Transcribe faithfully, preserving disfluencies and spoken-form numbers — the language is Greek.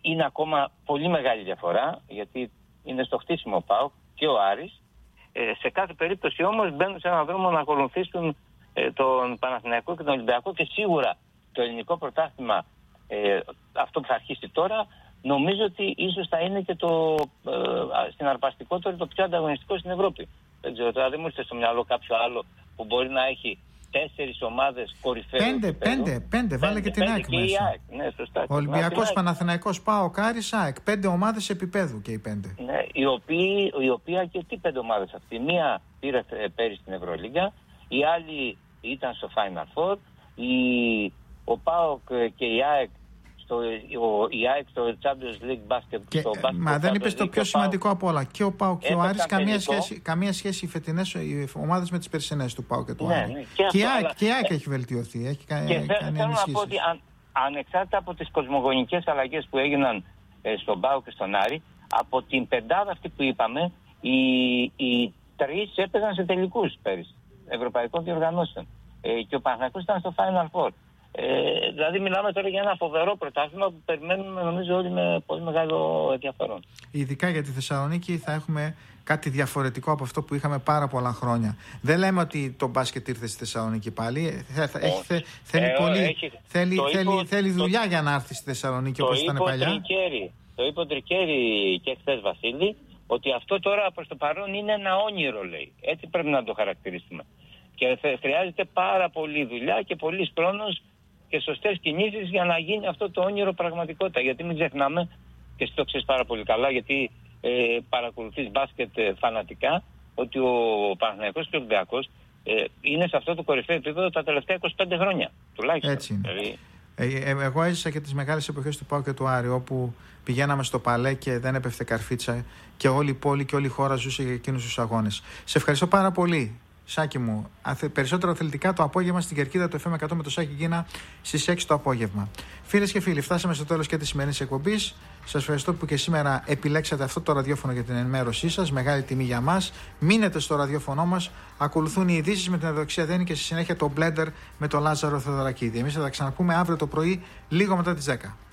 είναι ακόμα πολύ μεγάλη διαφορά, γιατί είναι στο χτίσιμο ο ΠΑΟΚ και ο Άρης. Ε, σε κάθε περίπτωση όμως μπαίνουν σε έναν δρόμο να ακολουθήσουν ε, τον Παναθηναϊκό και τον Ολυμπιακό, και σίγουρα το ελληνικό πρωτάθλημα, ε, αυτό που θα αρχίσει τώρα, νομίζω ότι ίσως θα είναι και το ε, συναρπαστικότερο, το πιο ανταγωνιστικό στην Ευρώπη. Δεν ξέρω, τώρα δεν μου ήρθε στο μυαλό κάποιο άλλο που μπορεί να έχει τέσσερις ομάδες κορυφαίες. Πέντε, πέντε, πέντε, βάλε και την ΑΕΚ μέσα. Ναι, σωστά. Ολυμπιακός, Παναθηναϊκός, ΠΑΟΚ, Άρης, ΑΕΚ. Πέντε ομάδες επίπεδου και οι πέντε. Ναι, οι, οποίοι, οι οποία και τι πέντε ομάδες αυτή. Μία πήρε πέρυσι στην Ευρωλίγκα, η άλλη ήταν στο Final Four, η, ο ΠΑΟΚ και η ΑΕΚ στο, ο, η ΑΕΚ στο Champions League Basket. Και, στο basket μα δεν είπες το πιο σημαντικό ΠΑΟΚ, από όλα. Και ο ΠΑΟΚ και ο Άρης καμία σχέση, καμία σχέση οι φετινές οι ομάδες με τις περσινές του ΠΑΟΚ και του Άρη. Ναι, ναι, και, και, αυτό, και η ΑΕΚ έχει βελτιωθεί. Έχει κα, και κάνει θέλω να πω ότι αν, ανεξάρτητα από τις κοσμογονικές αλλαγές που έγιναν ε, στον ΠΑΟΚ και στον Άρη, από την πεντάδα αυτή που είπαμε, οι, οι τρεις έπαιζαν σε τελικούς πέρυσι ευρωπαϊκών διοργανώσεων. Ε, και ο Παναθηναϊκός ήταν στο Final Four. Ε, δηλαδή μιλάμε τώρα για ένα φοβερό πρωτάθλημα που περιμένουμε νομίζω όλοι με πολύ μεγάλο ενδιαφέρον. Ειδικά για τη Θεσσαλονίκη θα έχουμε κάτι διαφορετικό από αυτό που είχαμε πάρα πολλά χρόνια. Δεν λέμε ότι το μπάσκετ ήρθε στη Θεσσαλονίκη πάλι. Έχει, θε, θέλει, ε, πολύ, έχει, θέλει, θέλει, υπο, θέλει δουλειά το, για να έρθει στη Θεσσαλονίκη όπως ήταν παλιά. Τρικέρι, το είπε ο Τρικέρι και χθες, Βασίλη, ότι αυτό τώρα προς το παρόν είναι ένα όνειρο, λέει. Έτσι πρέπει να το χαρακτηρίσουμε. Και χρειάζεται πάρα πολλή δουλειά και πολύς χρόνος και σωστές κινήσεις για να γίνει αυτό το όνειρο πραγματικότητα. Γιατί μην ξεχνάμε, και εσύ το ξέρεις πάρα πολύ καλά, γιατί ε, παρακολουθείς μπάσκετ ε, φανατικά, ότι ο Παναθηναϊκός και ο Ολυμπιακός ε, είναι σε αυτό το κορυφαίο επίπεδο τα τελευταία είκοσι πέντε χρόνια τουλάχιστον. Έτσι είναι. Δηλαδή... Ε, ε, εγώ έζησα και τις μεγάλες εποχές του ΠΑΟΚ και του Άρη, όπου πηγαίναμε στο Παλέ και δεν έπεφτε καρφίτσα και όλη η πόλη και όλη η χώρα ζούσε για εκείνους τους αγώνες. Σε ευχαριστώ πάρα πολύ. Σάκη μου, περισσότερο αθλητικά το απόγευμα στην Κερκίδα του εφ εμ εκατό με το Σάκη Γκίνα στις έξι το απόγευμα. Φίλες και φίλοι, φτάσαμε στο τέλος και της σημερινής εκπομπής. Σας ευχαριστώ που και σήμερα επιλέξατε αυτό το ραδιόφωνο για την ενημέρωσή σας. Μεγάλη τιμή για μας. Μείνετε στο ραδιόφωνο μας. Ακολουθούν οι ειδήσεις με την Ευδοξία Δένη και στη συνέχεια το Blender με τον Λάζαρο Θεοδωρακίδη. Εμείς θα τα ξαναπούμε αύριο το πρωί, λίγο μετά τις δέκα.